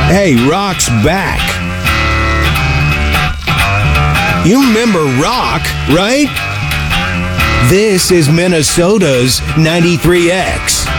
Hey, Rock's back. You remember Rock, right? This is Minnesota's 93X.